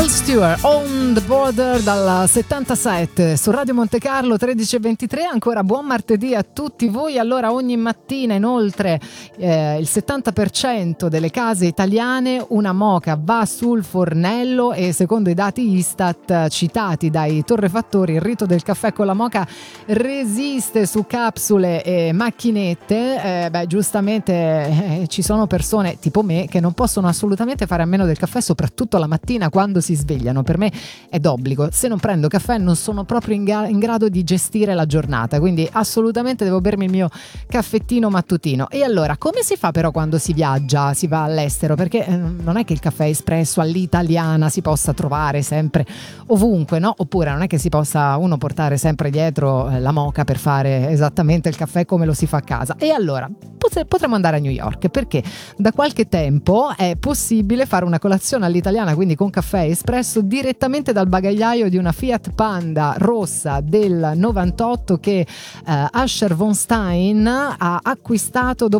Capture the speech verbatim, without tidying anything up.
Stewart, On the Border dal settantasette su Radio Monte Carlo tredici e ventitré. Ancora buon martedì a tutti voi. Allora, ogni mattina inoltre eh, il settanta per cento delle case italiane una moka va sul fornello, e secondo i dati Istat citati dai torrefattori il rito del caffè con la moka resiste su capsule e macchinette. Eh, beh, giustamente eh, ci sono persone tipo me che non possono assolutamente fare a meno del caffè, soprattutto la mattina quando si svegliano. Per me è d'obbligo, se non prendo caffè non sono proprio in, ga- in grado di gestire la giornata, quindi assolutamente devo bermi il mio caffettino mattutino. E allora, come si fa però quando si viaggia, si va all'estero? Perché eh, non è che il caffè espresso all'italiana si possa trovare sempre ovunque, no? Oppure non è che si possa uno portare sempre dietro eh, la moka per fare esattamente il caffè come lo si fa a casa. E allora pot- potremmo andare a New York, perché da qualche tempo è possibile fare una colazione all'italiana, quindi con caffè espresso direttamente dal bagagliaio di una Fiat Panda rossa del novantotto che eh, Asher von Stein ha acquistato dopo